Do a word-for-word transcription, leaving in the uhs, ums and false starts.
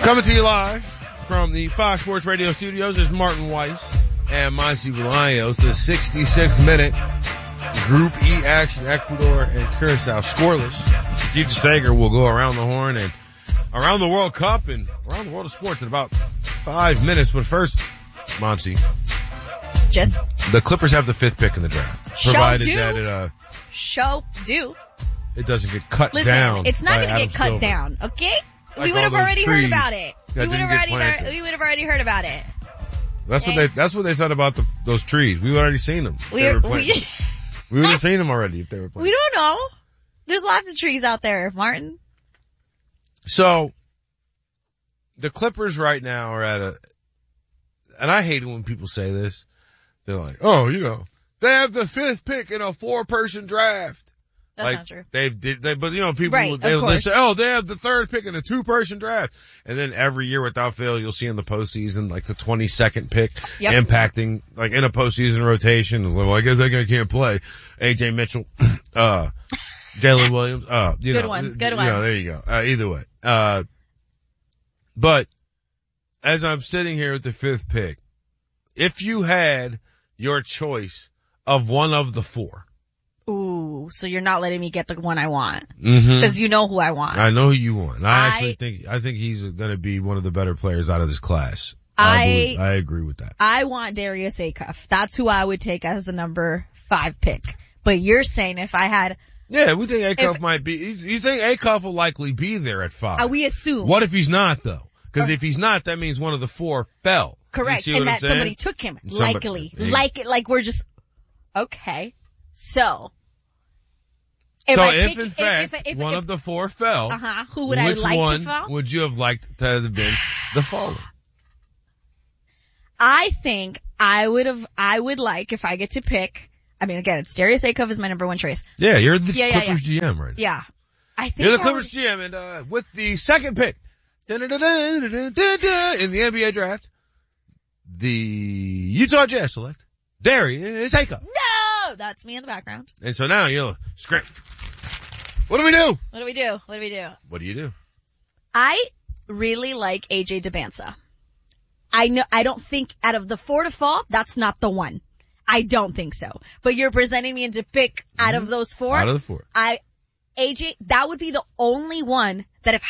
Coming to you live from the Fox Sports Radio studios is Martin Weiss and Monty Bolaños, the sixty-sixth minute Group E action, Ecuador and Curacao scoreless. Keith Sager will go around the horn and around the World Cup and around the world of sports in about five minutes. But first, Monty. Just. The Clippers have the fifth pick in the draft. Show provided do. that it, uh, Show do. It doesn't get cut Listen, down. it's not going to get cut Silver. down, okay? Like we would have already heard about it. We would have already planted. heard, we would have already heard about it. That's okay? what they, that's what they said about the, those trees. We've already seen them. We, they were we, we would have seen them already if they were planted. We don't know. There's lots of trees out there, Martin. So, the Clippers right now are at a, and I hate it when people say this. They're like, oh, you know, they have the fifth pick in a four-person draft. That's like, not true. They've did, they, but you know, people, right, they, of they say, oh, they have the third pick in a two-person draft. And then every year without fail, you'll see in the postseason, like the twenty-second pick yep. impacting, like in a postseason rotation. It's like, well, I guess that guy can't play. A J Mitchell, uh, Jalen Williams, uh, you good know. ones, good you ones. know, there you go. Uh, either way. Uh, but as I'm sitting here with the fifth pick, if you had your choice of one of the four. Ooh, so you're not letting me get the one I want. Mm-hmm. Cause you know who I want. I know who you want. I, I actually think, I think he's gonna be one of the better players out of this class. I, I, believe, I agree with that. I want Darius Acuff. That's who I would take as the number five pick. But you're saying if I had. Yeah, we think Acuff if, might be, you think Acuff will likely be there at five? Uh, we assume. What if he's not though? Cause uh, if he's not, that means one of the four fell. Correct. You see And what that I'm saying? somebody took him. Somebody, likely. he, like, like we're just, okay. So. If so I if pick, in fact if, if, if, one if, of the four fell, uh-huh, who would which I like one to fall? would you have liked to have been the fallen? I think I would have, I would like if I get to pick, I mean again, it's Darius Acuff is my number one choice. Yeah, you're the yeah, yeah, Clippers yeah. G M right now. Yeah. I think You're the I Clippers would, G M and uh with the second pick in the N B A draft, the Utah Jazz select Darius Acuff. No! That's me in the background. And so now you'll script. What do we do? What do we do? What do we do? What do you do? I really like A J DeBanza. I know, I don't think out of the four to fall, that's not the one. I don't think so. But you're presenting me to pick out mm-hmm. of those four. Out of the four. I, A J, that would be the only one that if